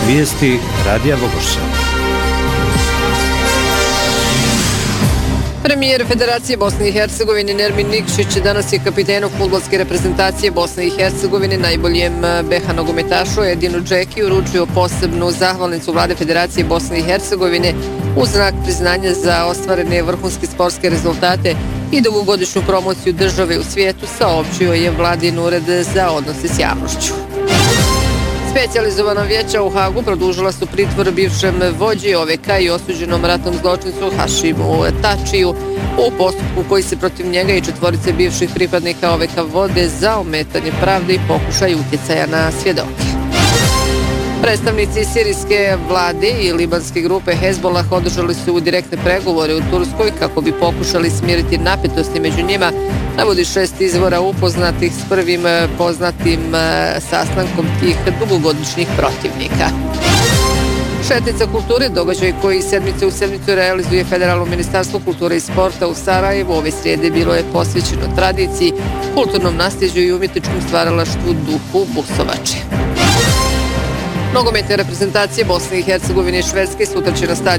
Vijesti Radija Bogoša. Premijer Federacije Bosne i Hercegovine Nermin Nikšić danas je kapitenu fudbalske reprezentacije Bosne i Hercegovine, najboljem BH nogometašu Edinu Džeki, uručio posebnu zahvalnicu Vlade Federacije Bosne i Hercegovine u znak priznanja za ostvarene vrhunske sportske rezultate i dugogodišnju promociju države u svijetu, saopćio je Vladin ured za odnose s javnošću. Specijalizovana vijeća u Hagu produžila su pritvor bivšem vođi OVK i osuđenom ratnom zločincu Hašimu Tačiju u postupku koji se protiv njega i četvorice bivših pripadnika OVK vode za ometanje pravde i pokušaj utjecaja na svjedoke. Predstavnici sirijske vlade i libanske grupe Hezbollah održali su direktne pregovore u Turskoj kako bi pokušali smiriti napetosti među njima, navodi 6 izvora upoznatih s prvim poznatim sastankom tih dugogodišnjih protivnika. Šetnica kulture, događaj koji sedmice u sedmicu realizuje Federalno ministarstvo kulture i sporta u Sarajevu, ove srijede bilo je posvećeno tradiciji, kulturnom nasljeđu i umjetničkom stvaralaštvu duhu Busovače. Nogometne reprezentacije Bosne i Hercegovine i Švedske sutra će na stadionu